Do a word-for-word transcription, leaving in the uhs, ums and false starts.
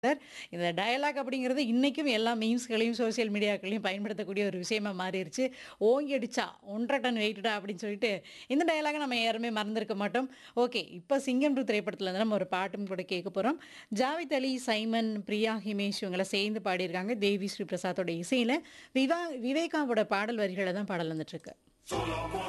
Sir. இந்த dialogue அப்படிங்கிறது இன்னைக்கும் எல்லா மீம்ஸ்களையும், சோசியல் மீடியாக்களையும் பயன்படுத்தக்கூடிய ஒரு விஷயமா மாறிருச்சு. "ஓங்கி அடிச்சா ஒன்றரை டன் வெயிட்டுடா" அப்படின்னு சொல்லிட்டு இந்த டயலாக நம்ம யாருமே மறந்திருக்க மாட்டோம். ஓகே, இப்ப சிங்கம் டூ திரைப்படத்துல இருந்து நம்ம ஒரு பாட்டும் கூட கேட்க போறோம். ஜாவித் அலி, சைமன், பிரியா ஹிமேஷ் இவங்கலாம் சேர்ந்து பாடியிருக்காங்க. தேவி ஸ்ரீ பிரசாத்தோட இசையில விவா விவேகாவோட பாடல் வரிகள தான் பாடல் வந்துட்டுருக்கு.